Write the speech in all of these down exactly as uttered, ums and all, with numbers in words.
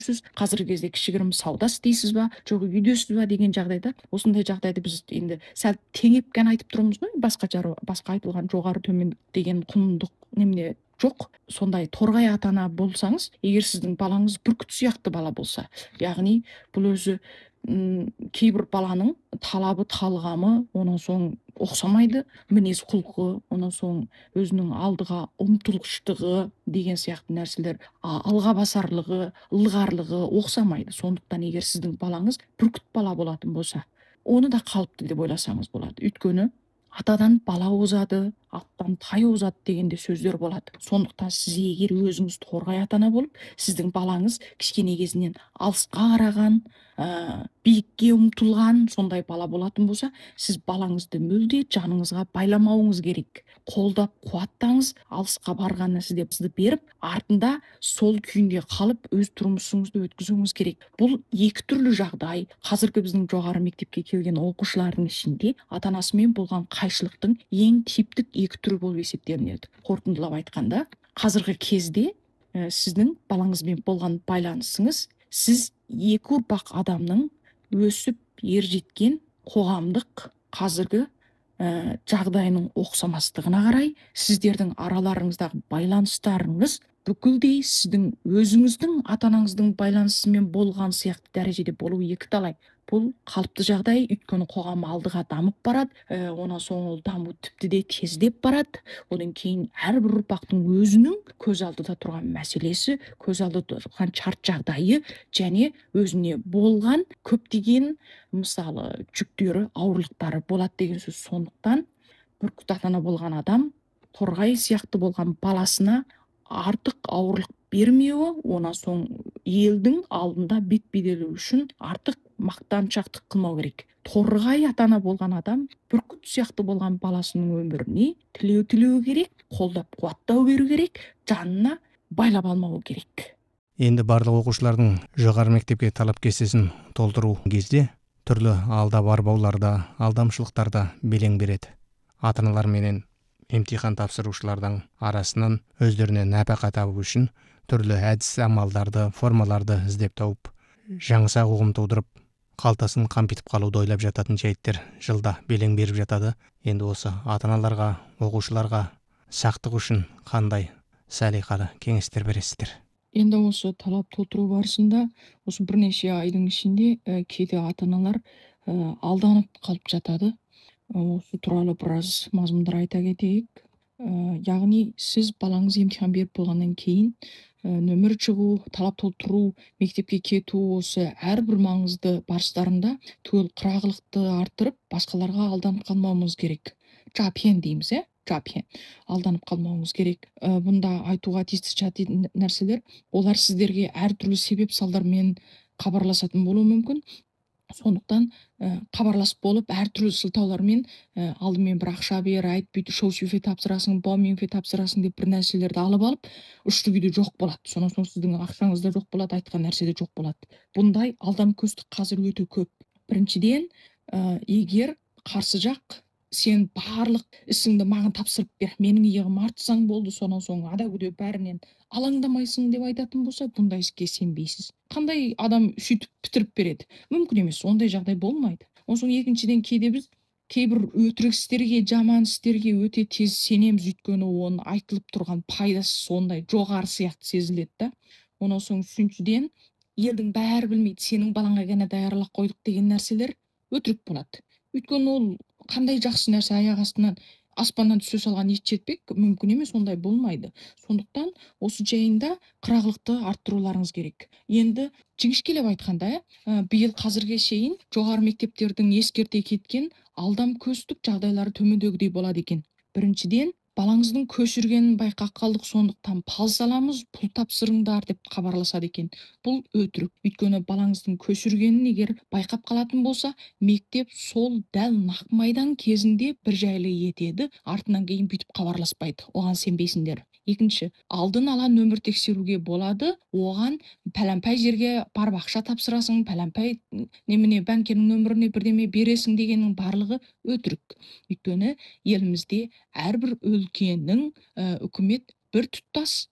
сіз қазіргі кезде кішігірім сауда істейсіз ба, жоқ үйдесіз ба деген жағдайда, осындай жағдайды біз енді сәл теңеп қана айтып тұрмыз ғой, басқа жару, басқа айтылған жоғары төмен деген құндық немене жоқ. Сондай торғай ата ана болсаңыз, егер сіздің балаңыз бүркіт сияқты бала болса, яғни бұл өзі м, кейбір баланың талабы талғамы, онан соң ұқсамайды, мінез құлқы, онан соң өзінің алдыға ұмтылғыштығы деген сияқты нәрселер, а- алға басарлығы, ылғарлығы ұқсамайды. Сондықтан егер сіздің балаңыз бүркіт бала болатын болса, оны да қалыпты деп ойласаңыз болады. Өйткені атадан бала озады, аттан тай озады дегенде сөздер болады. Сондықтан сіз егер өзіңіз торғай ата ана болып, сіздің балаңыз кішкене кезінен алысқа қараған, ә, биікке ұмтылған сондай бала болатын болса, сіз балаңызды мүлде жаныңызға байламауыңыз керек. Қолдап қуаттаңыз, алысқа барғанына сізде бізді беріп, артында сол күйінде қалып өз тұрмысыңызды өткізуіңіз керек. Бұл екі түрлі жағдай. Қазіргі біздің жоғары мектепке келген оқушылардың ішінде ата анасымен болған қайшылықтың ең типтік екі түрі болып есептелінеді. Қорытындылап айтқанда, қазіргі кезде ә, сіздің балаңызбен болған байланысыңыз, сіз екі ұрпақ адамның өсіп ер жеткен қоғамдық қазіргі ә, жағдайының ұқсамастығына қарай, сіздердің араларыңыздағы байланыстарыңыз бүкілдей сіздің өзіңіздің ата анаңыздың байланысымен болған сияқты дәрежеде болу екі талай. Бұл қалыпты жағдай, өйткені қоғам алдыға дамып барады, ә, онан соң ол даму тіпті де тездеп барады. Одан кейін әрбір ұрпақтың өзінің көз алдыда тұрған мәселесі, көз алдыда тұрған шарт жағдайы және өзіне болған көптеген мысалы жүктері, ауырлықтары болады деген сөз. Сондықтан бүркіт ата ана болған адам торғай сияқты болған баласына артық ауырлық бермеуі, онан соң елдің алдында бет беделі үшін артық мақтаншақтық қылмау керек. Торғай ата ана болған адам бүркіт сияқты болған баласының өміріне тілеу тілеу керек, қолдап қуаттау беру керек, жанына байлап алмау керек. Енді барлық оқушылардың жоғары мектепке талап кестесін толтыру кезде түрлі алда барбауларда, алдамшылықтарда белең береді. Ата-аналар менен емтихан тапсырушылардың арасынан өздеріне нәпақа табу үшін түрлі әдіс амалдарды, формаларды іздеп тауып, жаңсақ ұғым тудырып, қалтасын қампитып қалуды ойлап жататын жайттер жылда белең беріп жатады. Енді осы ата-аналарға, оқушыларға сақтық үшін қандай салиқалы кеңестер бересіздер? Енді осы талап толтыру барысында осы бірнеше айдың ішінде ә, кейде ата-аналар ә, алданып қалып жатады. Осы туралы біраз мазмұндар айта кетейік. Ә, яғни сіз балаңыз емтихан беріп болғаннан кейін ә, нөмір шығу, талап толтыру, мектепке кету, осы әрбір маңызды барыстарында түгел қырағылықты арттырып, басқаларға алданып қалмауымыз керек. Жапен дейміз, ә? Жапен. Алданып қалмауыңыз керек. Ә, бұнда айтуға тиісті жататын нәрселер, олар сіздерге әртүрлі себеп салдармен хабарласатын болуы мүмкін. Сондықтан ә, хабарласып болып әртүрлі сылтаулармен ә, алдымен бір ақша бер, айт, бүйтіп шоу-шуфе тапсырасың, баумеңфе тапсырасың деп бір нәрселерді алып алып, ұшты күйде жоқ болады. Сонан соң сіздің ақшаңыз да жоқ болады, айтқан нәрсе де жоқ болады. Бұндай алдамкөздік қазір өте көп. Біріншіден, ә, егер қарсы жақ сен барлық ісіңді маған тапсырып бер, менің иығыма артсаң болды, сонан соң ада күде бәрінен алаңдамайсың деп айтатын болса, бұндай іске сенбейсіз. Қандай адам сөйтіп бітіріп береді? Мүмкін емес, ондай жағдай болмайды. Онан соң екіншіден, кейде біз кейбір өтірік істерге, жаман істерге өте тез сенеміз, өйткені оның айтылып тұрған пайдасы сондай жоғары сияқты сезіледі да. Онан соң үшіншіден, елдің бәрі білмейді, сенің балаңа ғана даярлап қойдық деген нәрселер өтірік болады. Өйткені ол қандай жақсы нәрсе, аяқ астынан аспаннан түсе салған ет жетпек мүмкін емес, ондай болмайды. Сондықтан осы жайында қырағылықты арттыруларыңыз керек. Енді жіңішкелеп айтқанда, ә, биыл қазірге шейін жоғары мектептердің ескерте кеткен алдамкөздік жағдайлары төмендегідей болады екен. Біріншіден, балаңыздың көшіргенін байқап қалдық, сондықтан пал саламыз, пұл тапсырыңдар деп хабарласады екен. Бұл өтірік. Өйткені балаңыздың көшіргенін егер байқап қалатын болса, мектеп сол дәл нақ майдан кезінде бір жайлы етеді, артынан кейін бүйтіп хабарласпайды. Оған сенбейсіңдер. Екінші, алдын ала нөмір тексеруге болады, оған пәләмпай жерге барып ақша тапсырасың, пәләмпай немене бәңкенің нөміріне бірдеме бересің дегеннің барлығы өтірік. Өйткені елімізде әрбір өлкенің ә, үкімет бір тұтас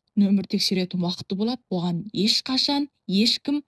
нөмір текшеретін уақыты болады. Оған ешқашан ешкім